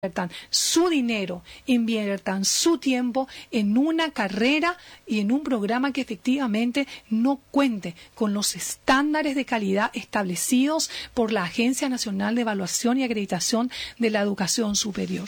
inviertan su dinero, inviertan su tiempo en una carrera y en un programa que efectivamente no cuente con los estándares de calidad establecidos por la Agencia Nacional de Evaluación y Acreditación de la Educación Superior.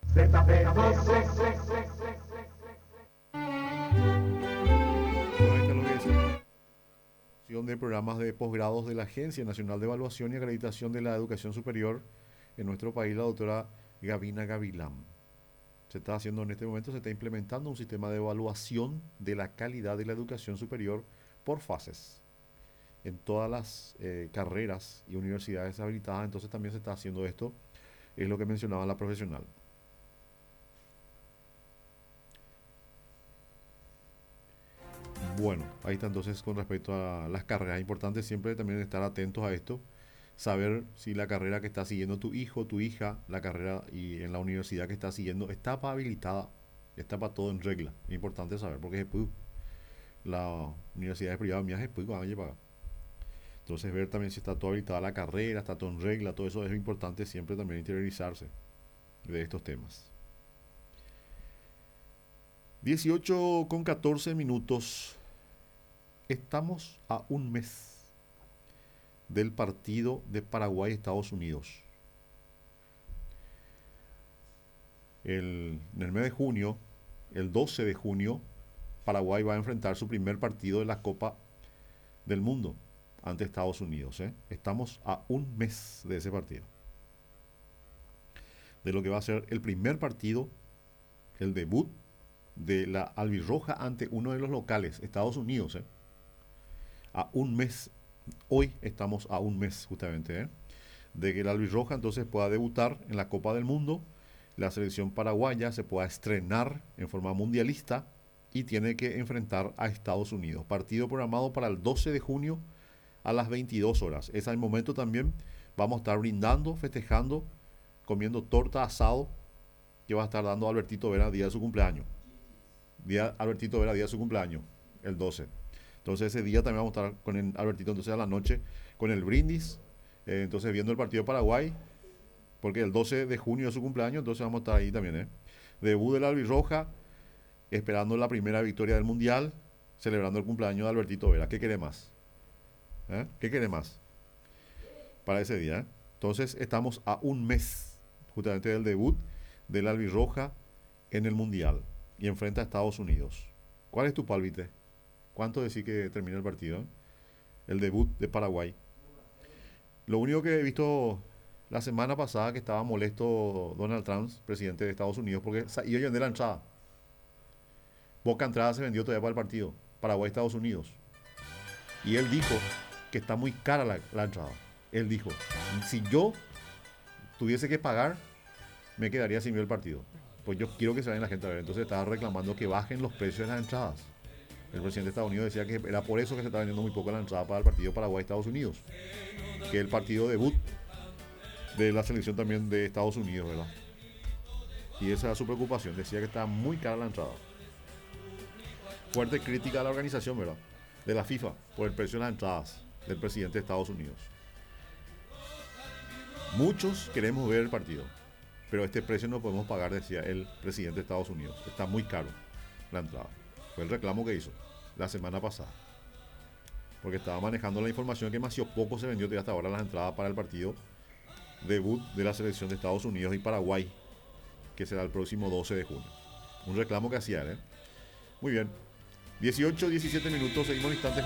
De programas de posgrados de la Agencia Nacional de Evaluación y Acreditación de la Educación Superior en nuestro país, la doctora Gavina Gavilán. Se está haciendo en este momento, se está implementando un sistema de evaluación de la calidad de la educación superior por fases en todas las carreras y universidades habilitadas. Entonces también se está haciendo esto, es lo que mencionaba la profesional. Bueno, ahí está entonces con respecto a las carreras. Importante siempre también estar atentos a esto, saber si la carrera que está siguiendo tu hijo, tu hija, la carrera y en la universidad que está siguiendo está habilitada, está para todo en regla. Es importante saber porque después la universidad privada mías después van a llevar. Entonces ver también si está todo habilitada la carrera, está todo en regla, todo eso es importante siempre también interiorizarse de estos temas. 18:14. Estamos a un mes del partido de Paraguay-Estados Unidos. En el mes de junio, el 12 de junio, Paraguay va a enfrentar su primer partido de la Copa del Mundo ante Estados Unidos. Estamos a un mes de ese partido. De lo que va a ser el primer partido, el debut de la albirroja ante uno de los locales, Estados Unidos. A un mes, hoy estamos a un mes justamente, de que la albirroja entonces pueda debutar en la Copa del Mundo, la selección paraguaya se pueda estrenar en forma mundialista y tiene que enfrentar a Estados Unidos. Partido programado para el 12 de junio a las 22 horas. Es el momento también, vamos a estar brindando, festejando, comiendo torta asado que va a estar dando Albertito Vera día de su cumpleaños. Albertito Vera día de su cumpleaños, el 12. Entonces ese día también vamos a estar con el Albertito, entonces a la noche, con el brindis, entonces viendo el partido de Paraguay, porque el 12 de junio es su cumpleaños, entonces vamos a estar ahí también. Debut de la albirroja, esperando la primera victoria del Mundial, celebrando el cumpleaños de Albertito Vera. ¿Qué quiere más? ¿Qué quiere más para ese día? Entonces estamos a un mes justamente del debut de la albirroja en el Mundial y enfrenta a Estados Unidos. ¿Cuál es tu pálpite? ¿Cuánto decís que termina el partido? El debut de Paraguay. Lo único que he visto la semana pasada que estaba molesto Donald Trump, presidente de Estados Unidos, porque iba a vender la entrada. Poca entrada se vendió todavía para el partido. Paraguay-Estados Unidos. Y él dijo que está muy cara la entrada. Él dijo, si yo tuviese que pagar, me quedaría sin ver el partido. Pues yo quiero que se vayan la gente a ver. Entonces estaba reclamando que bajen los precios de las entradas. El presidente de Estados Unidos decía que era por eso que se está vendiendo muy poco la entrada para el partido Paraguay-Estados Unidos, que es el partido debut de la selección también de Estados Unidos, ¿verdad? Y esa era su preocupación, decía que estaba muy cara la entrada. Fuerte crítica a la organización, ¿verdad?, de la FIFA por el precio de las entradas del presidente de Estados Unidos. Muchos queremos ver el partido, pero este precio no podemos pagar, decía el presidente de Estados Unidos. Está muy caro la entrada. Fue el reclamo que hizo la semana pasada. Porque estaba manejando la información que demasiado poco se vendió hasta ahora las entradas para el partido debut de la selección de Estados Unidos y Paraguay, que será el próximo 12 de junio. Un reclamo que hacía él. Muy bien. 18-17 minutos, seguimos instantes.